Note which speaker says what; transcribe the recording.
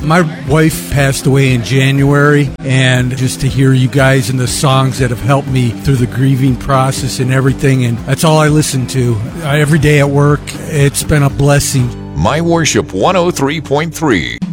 Speaker 1: My wife passed away in January, and just to hear you guys and the songs that have helped me through the grieving process and everything, and that's all I listen to every day at work. It's been a blessing.
Speaker 2: My Worship 103.3.